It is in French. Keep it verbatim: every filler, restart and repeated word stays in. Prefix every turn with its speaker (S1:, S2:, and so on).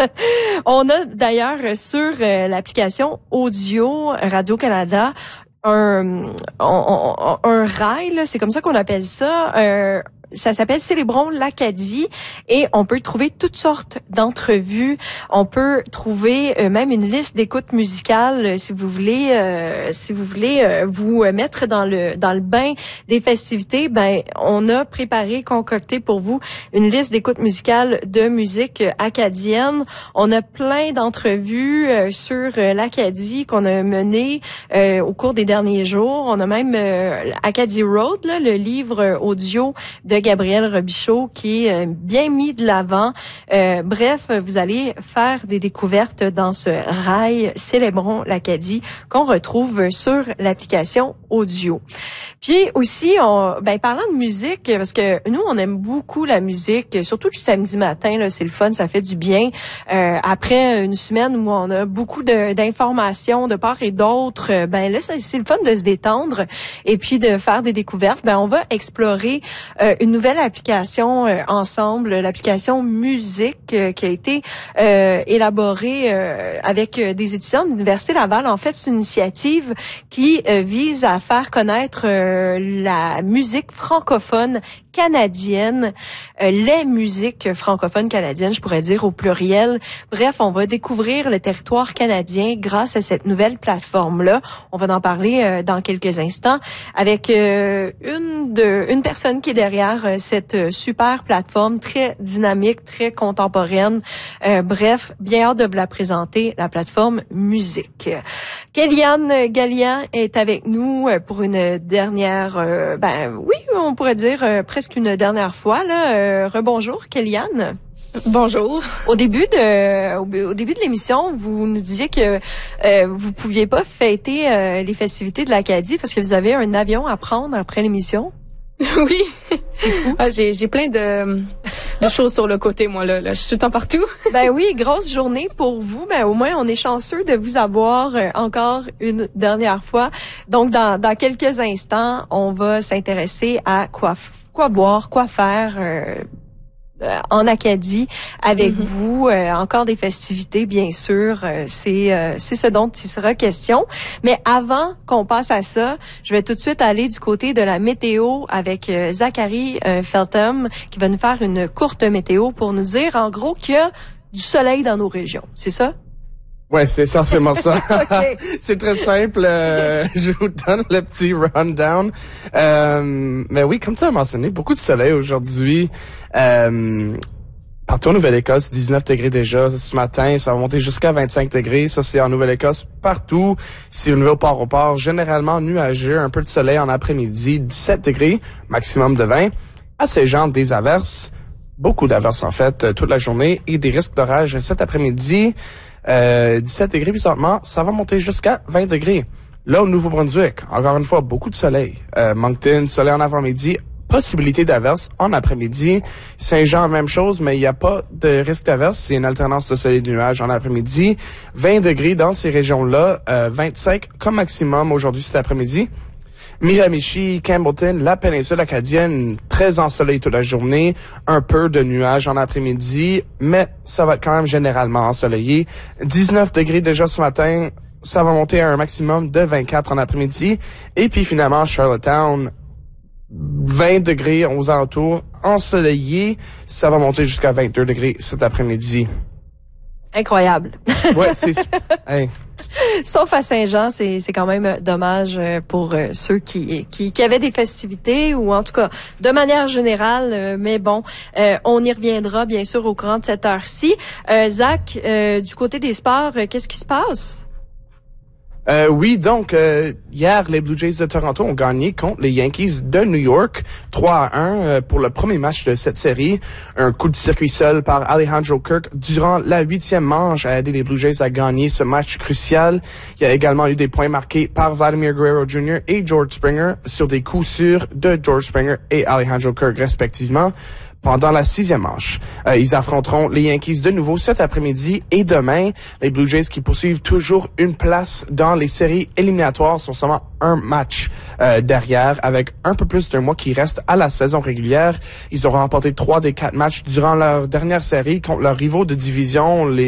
S1: On a d'ailleurs sur euh, l'application audio Radio-Canada un, un, un, un rail, là, c'est comme ça qu'on appelle ça, un, ça s'appelle Célébrons l'Acadie et on peut trouver toutes sortes d'entrevues. On peut trouver euh, même une liste d'écoute musicale euh, si vous voulez, euh, si vous voulez euh, vous mettre dans le dans le bain des festivités. Ben, on a préparé, concocté pour vous une liste d'écoute musicale de musique acadienne. On a plein d'entrevues euh, sur euh, l'Acadie qu'on a menées euh, au cours des derniers jours. On a même euh, Acadie Road, là, le livre euh, audio de Gabriel Robichaud qui est bien mis de l'avant. Euh, bref, vous allez faire des découvertes dans ce rail Célébrons l'Acadie qu'on retrouve sur l'application audio. Puis aussi, on, ben parlant de musique, parce que nous, on aime beaucoup la musique, surtout le samedi matin, là, c'est le fun, ça fait du bien. Euh, après une semaine où on a beaucoup de, d'informations de part et d'autre, ben là, c'est le fun de se détendre et puis de faire des découvertes. Ben on va explorer euh, une nouvelle application euh, ensemble, l'application Musique euh, qui a été euh, élaborée euh, avec euh, des étudiants de l'Université Laval. En fait, c'est une initiative qui euh, vise à faire connaître euh, la musique francophone canadienne, euh, les musiques francophones canadiennes, je pourrais dire au pluriel. Bref, on va découvrir le territoire canadien grâce à cette nouvelle plateforme-là. On va en parler euh, dans quelques instants avec euh, une de une personne qui est derrière euh, cette super plateforme très dynamique, très contemporaine. Euh, bref, bien hâte de vous la présenter, la plateforme Musique. Kéliane Gallian est avec nous pour une dernière, euh, ben oui, on pourrait dire euh, presque une dernière fois là. Euh, rebonjour Kéliane.
S2: Bonjour.
S1: Au début de au, au début de l'émission, vous nous disiez que euh, vous pouviez pas fêter euh, les festivités de l'Acadie parce que vous avez un avion à prendre après l'émission.
S2: Oui. C'est fou. Ah, j'ai j'ai plein de de choses sur le côté moi là, là. Je suis tout le temps partout.
S1: Ben oui, grosse journée pour vous. Ben au moins on est chanceux de vous avoir euh, encore une dernière fois. Donc dans dans quelques instants, on va s'intéresser à quoi quoi boire, quoi faire euh, en Acadie avec mm-hmm. vous, euh, encore des festivités bien sûr, euh, c'est euh, c'est ce dont il sera question. Mais avant qu'on passe à ça, je vais tout de suite aller du côté de la météo avec euh, Zachary euh, Feltham qui va nous faire une courte météo pour nous dire en gros qu'il y a du soleil dans nos régions. C'est ça?
S3: Ouais, c'est essentiellement ça.
S1: Okay.
S3: C'est très simple. Euh, je vous donne le petit rundown. Euh, mais oui, comme tu as mentionné, beaucoup de soleil aujourd'hui. Euh, partout en Nouvelle-Écosse, dix-neuf degrés déjà ce matin. Ça va monter jusqu'à vingt-cinq degrés. Ça, c'est en Nouvelle-Écosse partout. C'est au Nouveau-Port-au-Port, généralement nuageux. Un peu de soleil en après-midi. dix-sept degrés, maximum de vingt. À Saint-Jean, des averses. Beaucoup d'averses, en fait, toute la journée. Et des risques d'orage cet après-midi. Euh, dix-sept degrés, bizarrement, ça va monter jusqu'à vingt degrés. Là, au Nouveau-Brunswick, encore une fois, beaucoup de soleil. Euh, Moncton, soleil en avant-midi, possibilité d'averse en après-midi. Saint-Jean, même chose, mais il n'y a pas de risque d'averse. C'est une alternance de soleil et de nuages en après-midi. vingt degrés dans ces régions-là, euh, vingt-cinq comme maximum aujourd'hui cet après-midi. Miramichi, Campbellton, la péninsule acadienne, très ensoleillé toute la journée, un peu de nuages en après-midi, mais ça va être quand même généralement ensoleillé. dix-neuf degrés déjà ce matin, ça va monter à un maximum de vingt-quatre en après-midi. Et puis finalement, Charlottetown, vingt degrés aux alentours, ensoleillé, ça va monter jusqu'à vingt-deux degrés cet après-midi.
S1: Incroyable.
S3: Ouais, c'est... Hey.
S1: Sauf à Saint-Jean, c'est c'est quand même dommage pour ceux qui qui qui avaient des festivités ou en tout cas de manière générale. Mais bon, euh, on y reviendra bien sûr au courant de cette heure-ci. Euh, Zach, euh, du côté des sports, qu'est-ce qui se passe?
S3: Euh, oui, donc, euh, hier, les Blue Jays de Toronto ont gagné contre les Yankees de New York, trois à un euh, pour le premier match de cette série. Un coup de circuit seul par Alejandro Kirk durant la huitième manche a aidé les Blue Jays à gagner ce match crucial. Il y a également eu des points marqués par Vladimir Guerrero junior et George Springer sur des coups sûrs de George Springer et Alejandro Kirk respectivement. Pendant la sixième manche, euh, ils affronteront les Yankees de nouveau cet après-midi et demain. Les Blue Jays qui poursuivent toujours une place dans les séries éliminatoires sont seulement un match euh, derrière avec un peu plus d'un mois qui reste à la saison régulière. Ils auront remporté trois des quatre matchs durant leur dernière série contre leurs rivaux de division, les